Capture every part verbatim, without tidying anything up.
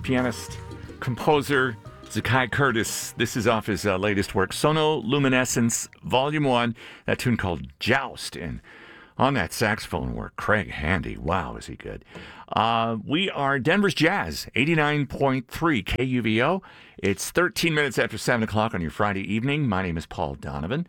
pianist, composer, Zakai Curtis. This is off his uh, latest work, Sonoluminescence, Volume one, that tune called Joust. And on that saxophone work, Craig Handy. Wow, is he good. Uh, we are Denver's Jazz, eighty-nine point three K U V O. It's thirteen minutes after seven o'clock on your Friday evening. My name is Paul Donovan,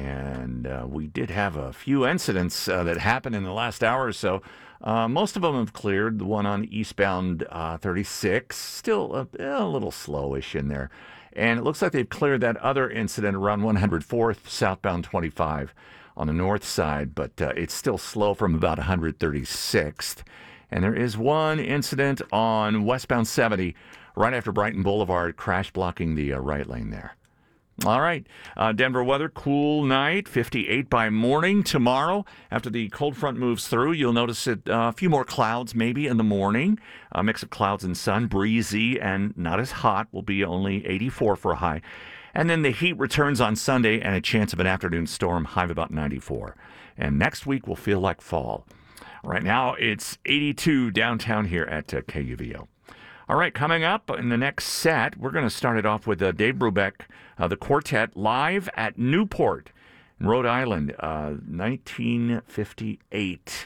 and uh, we did have a few incidents uh, that happened in the last hour or so. Uh, most of them have cleared. The one on eastbound uh, thirty-six, still a, a little slowish in there. And it looks like they've cleared that other incident around one hundred fourth, southbound twenty-five on the north side, but uh, it's still slow from about one hundred thirty-sixth. And there is one incident on westbound seventy, right after Brighton Boulevard, crash blocking the uh, right lane there. All right. Uh, Denver weather, cool night, fifty-eight by morning. Tomorrow, after the cold front moves through, you'll notice it, uh, a few more clouds maybe in the morning. A mix of clouds and sun, breezy and not as hot. Will be only eighty-four for a high. And then the heat returns on Sunday and a chance of an afternoon storm, high of about ninety-four. And next week will feel like fall. Right now, it's eighty-two downtown here at uh, K U V O. All right, coming up in the next set, we're going to start it off with uh, Dave Brubeck, uh, the quartet, live at Newport, Rhode Island, uh, nineteen fifty-eight.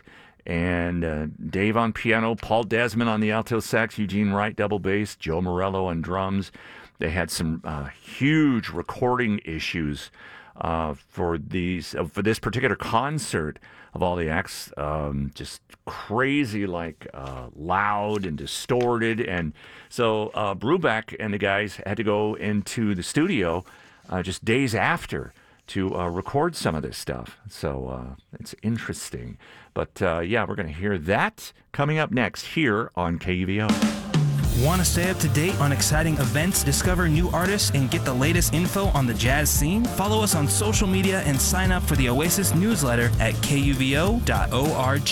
And uh, Dave on piano, Paul Desmond on the alto sax, Eugene Wright double bass, Joe Morello on drums. They had some uh, huge recording issues uh, for these uh, for this particular concert of all the acts, um, just crazy, like uh, loud and distorted. And so uh, Brubeck and the guys had to go into the studio uh, just days after to uh, record some of this stuff. So uh, it's interesting. But uh, yeah, we're going to hear that coming up next here on K U V O. Want to stay up to date on exciting events, discover new artists, and get the latest info on the jazz scene? Follow us on social media and sign up for the Oasis newsletter at K U V O dot org.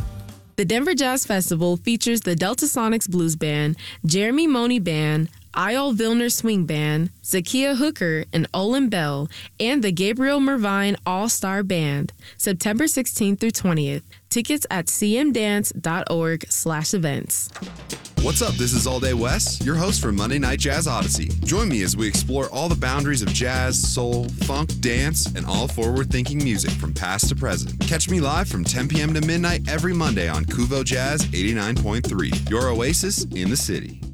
The Denver Jazz Festival features the Delta Sonics Blues Band, Jeremy Money Band, Eyal Vilner Swing Band, Zakiya Hooker and Olin Bell, and the Gabriel Mervine All-Star Band, September sixteenth through twentieth. Tickets at c m dance dot org slash events. What's up? This is All Day Wes, your host for Monday Night Jazz Odyssey. Join me as we explore all the boundaries of jazz, soul, funk, dance, and all forward-thinking music from past to present. Catch me live from ten p.m. to midnight every Monday on Kuvo Jazz eighty-nine point three, your oasis in the city.